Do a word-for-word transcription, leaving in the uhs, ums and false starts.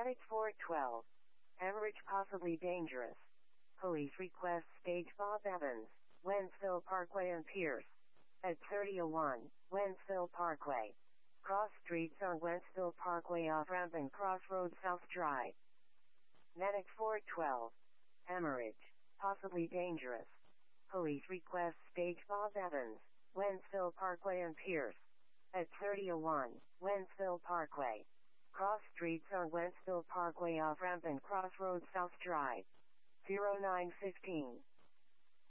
Medic four twelve. Hemorrhage possibly dangerous. Police request stage Bob Evans, Wentzville Parkway and Pierce. At thirty oh one, Wentzville Parkway. Cross streets on Wentzville Parkway off-ramp and Crossroads South Drive. Medic four twelve. Hemorrhage, possibly dangerous. Police request stage Bob Evans, Wentzville Parkway and Pierce. At thirty oh one, Wentzville Parkway. Cross streets on Wentzville Parkway off-ramp and Crossroads South Drive. zero nine fifteen.